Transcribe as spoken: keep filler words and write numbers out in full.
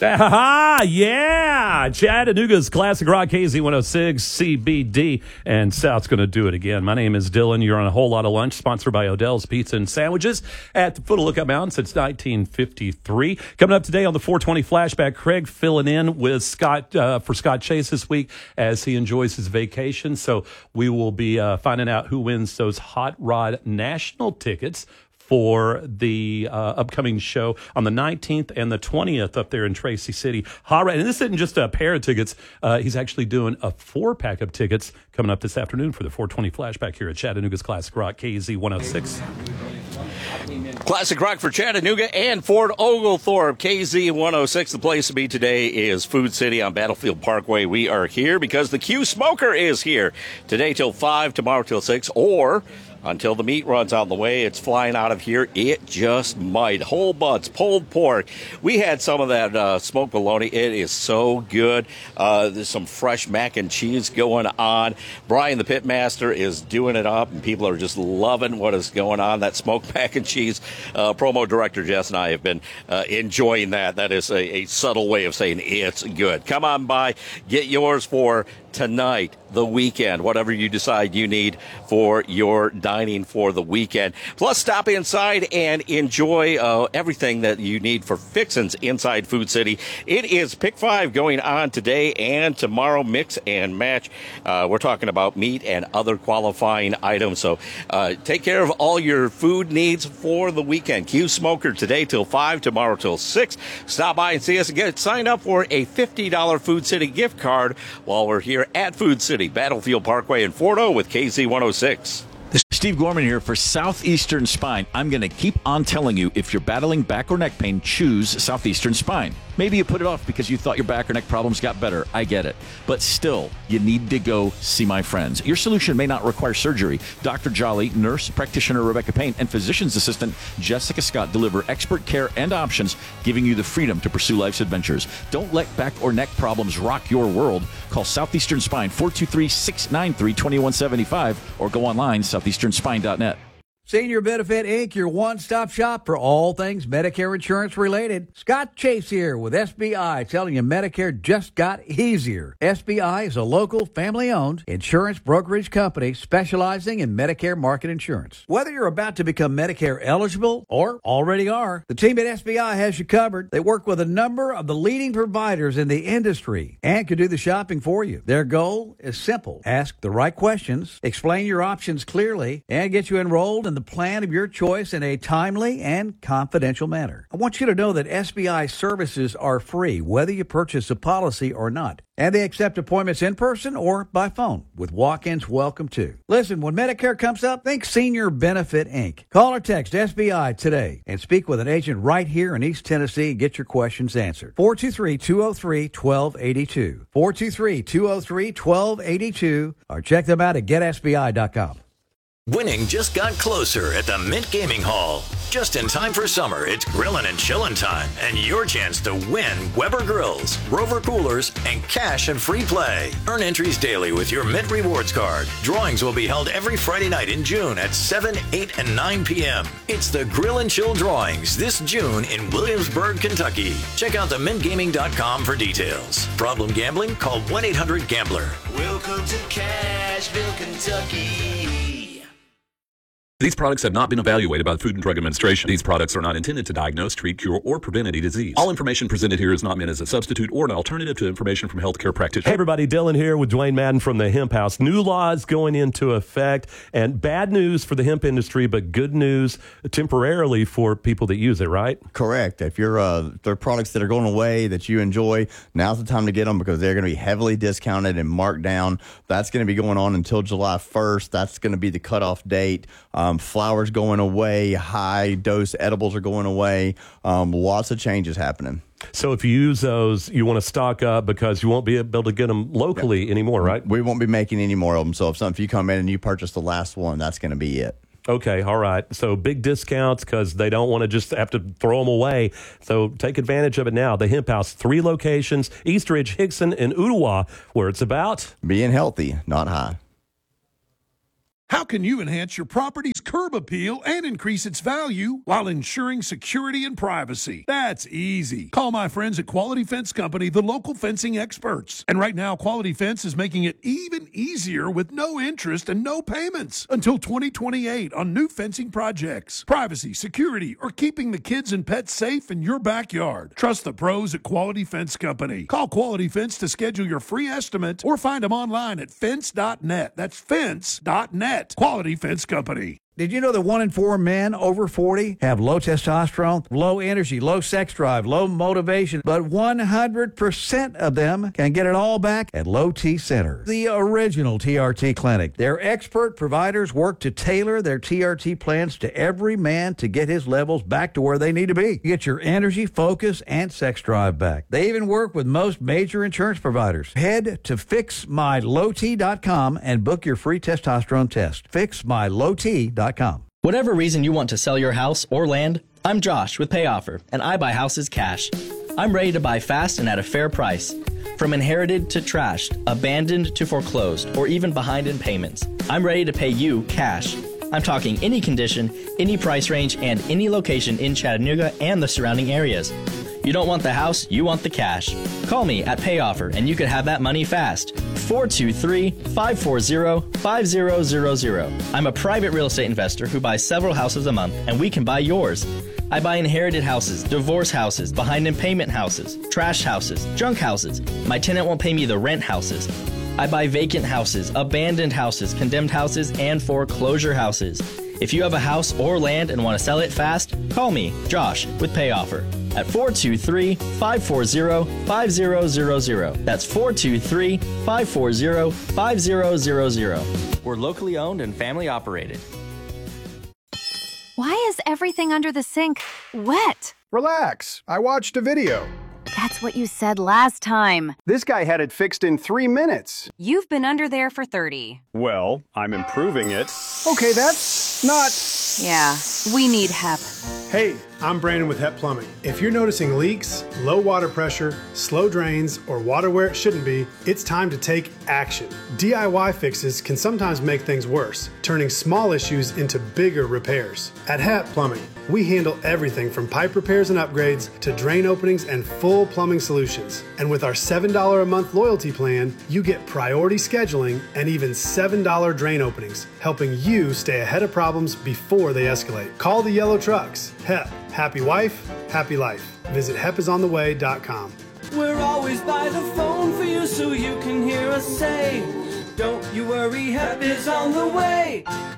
Ah, yeah. Chattanooga's Classic Rock K Z one oh six, C B D, and South's going to do it again. My name is Dylan. You're on a whole lot of lunch, sponsored by Odell's Pizza and Sandwiches at the foot of Lookout Mountain since nineteen fifty-three. Coming up today on the four twenty Flashback, Craig filling in with Scott uh, for Scott Chase this week as he enjoys his vacation. So we will be uh, finding out who wins those Hot Rod National tickets for the uh, upcoming show on the nineteenth and the twentieth up there in Tracy City. Hot Rod, and this isn't just a pair of tickets. Uh, he's actually doing a four-pack of tickets coming up this afternoon for the four twenty Flashback here at Chattanooga's Classic Rock, K Z one oh six. Classic Rock for Chattanooga and Fort Oglethorpe, K Z one oh six. The place to be today is Food City on Battlefield Parkway. We are here because the Q Smoker is here today till five, tomorrow till six, or until the meat runs out of the way. It's flying out of here. It just might. Whole butts, pulled pork. We had some of that uh, smoked bologna. It is so good. Uh, there's some fresh mac and cheese going on. Brian, the pitmaster, is doing it up, and people are just loving what is going on. That smoked mac and cheese. Uh, promo director Jess and I have been uh, enjoying that. That is a, a subtle way of saying it's good. Come on by. Get yours for tonight, the weekend, whatever you decide you need for your dining for the weekend. Plus, stop inside and enjoy uh, everything that you need for fixins inside Food City. It is Pick Five going on today and tomorrow. Mix and match. Uh, we're talking about meat and other qualifying items. So uh, take care of all your food needs for the weekend. Q Smoker today till five, tomorrow till six. Stop by and see us and get signed up for a fifty dollars Food City gift card while we're here at Food City, Battlefield Parkway in Fort O with K Z one oh six. Steve Gorman here for Southeastern Spine. I'm going to keep on telling you, if you're battling back or neck pain, choose Southeastern Spine. Maybe you put it off because you thought your back or neck problems got better. I get it. But still, you need to go see my friends. Your solution may not require surgery. Doctor Jolly, nurse practitioner Rebecca Payne, and physician's assistant Jessica Scott deliver expert care and options, giving you the freedom to pursue life's adventures. Don't let back or neck problems rock your world. Call Southeastern Spine, four two three, six nine three, two one seven five, or go online, southeastern spine dot net. Senior Benefit Incorporated, your one-stop shop for all things Medicare insurance related. Scott Chase here with S B I, telling you Medicare just got easier. S B I is a local, family-owned insurance brokerage company specializing in Medicare market insurance. Whether you're about to become Medicare eligible or already are, the team at S B I has you covered. They work with a number of the leading providers in the industry and can do the shopping for you. Their goal is simple. Ask the right questions, explain your options clearly, and get you enrolled in the plan of your choice in a timely and confidential manner. I want you to know that S B I services are free, whether you purchase a policy or not. And they accept appointments in person or by phone, with walk-ins welcome too. Listen, when Medicare comes up, think Senior Benefit Incorporated. Call or text S B I today and speak with an agent right here in East Tennessee and get your questions answered. four two three, two oh three, one two eight two. four two three, two oh three, one two eight two. Or check them out at get S B I dot com. Winning just got closer at the Mint Gaming Hall. Just in time for summer, it's grillin' and chillin' time, and your chance to win Weber Grills, Rover Coolers, and cash and free play. Earn entries daily with your Mint Rewards card. Drawings will be held every Friday night in June at seven, eight, and nine p.m. It's the Grill and Chill Drawings this June in Williamsburg, Kentucky. Check out the mint gaming dot com for details. Problem gambling? Call one eight hundred gambler. Welcome to Cashville, Kentucky. These products have not been evaluated by the Food and Drug Administration. These products are not intended to diagnose, treat, cure, or prevent any disease. All information presented here is not meant as a substitute or an alternative to information from healthcare practitioners. Hey everybody, Dylan here with Dwayne Madden from the Hemp House. New laws going into effect, and bad news for the hemp industry, but good news temporarily for people that use it, right? Correct. If you're uh, if there are products that are going away that you enjoy, now's the time to get them because they're going to be heavily discounted and marked down. That's going to be going on until July first. That's going to be the cutoff date. Um, Flowers going away, high dose edibles are going away. Um, lots of changes happening. So if you use those, you want to stock up because you won't be able to get them locally yeah. anymore, right? We won't be making any more of them. So if, some, if you come in and you purchase the last one, that's going to be it. Okay, all right. So big discounts because they don't want to just have to throw them away. So take advantage of it now. The Hemp House, three locations, Eastridge, Hickson, and Ooltewah, where it's about being healthy, not high. How can you enhance your property's curb appeal and increase its value while ensuring security and privacy? That's easy. Call my friends at Quality Fence Company, the local fencing experts. And right now, Quality Fence is making it even easier with no interest and no payments until twenty twenty-eight on new fencing projects. Privacy, security, or keeping the kids and pets safe in your backyard. Trust the pros at Quality Fence Company. Call Quality Fence to schedule your free estimate or find them online at fence dot net. That's fence dot net. Quality Fence Company. Did you know that one in four men over forty have low testosterone, low energy, low sex drive, low motivation, but one hundred percent of them can get it all back at Low T Center, the original T R T clinic. Their expert providers work to tailor their T R T plans to every man to get his levels back to where they need to be. You get your energy, focus, and sex drive back. They even work with most major insurance providers. Head to fix my low t dot com and book your free testosterone test. fix my low t dot com. Whatever reason you want to sell your house or land, I'm Josh with PayOffer, and I buy houses cash. I'm ready to buy fast and at a fair price. From inherited to trashed, abandoned to foreclosed, or even behind in payments, I'm ready to pay you cash. I'm talking any condition, any price range, and any location in Chattanooga and the surrounding areas. You don't want the house, you want the cash. Call me at PayOffer and you could have that money fast. four two three, five four zero, five zero zero zero. I'm a private real estate investor who buys several houses a month, and we can buy yours. I buy inherited houses, divorce houses, behind in payment houses, trash houses, junk houses. My tenant won't pay me the rent houses. I buy vacant houses, abandoned houses, condemned houses, and foreclosure houses. If you have a house or land and want to sell it fast, call me, Josh, with PayOffer at four two three, five four zero, five zero zero zero. That's four two three, five four zero, five zero zero zero. We're locally owned and family operated. Why is everything under the sink wet? Relax. I watched a video. That's what you said last time. This guy had it fixed in three minutes. You've been under there for thirty. Well, I'm improving it. Okay, that's not... Yeah, we need H E P. Hey, I'm Brandon with H E P Plumbing. If you're noticing leaks, low water pressure, slow drains, or water where it shouldn't be, it's time to take action. D I Y fixes can sometimes make things worse, turning small issues into bigger repairs. At H E P Plumbing, we handle everything from pipe repairs and upgrades to drain openings and full plumbing solutions. And with our seven dollars a month loyalty plan, you get priority scheduling and even seven dollars drain openings, helping you stay ahead of problems before they escalate. Call the yellow trucks. H E P. Happy wife, happy life. Visit H E P is on the way dot com. We're always by the phone for you so you can hear us say, don't you worry, H E P is on the way.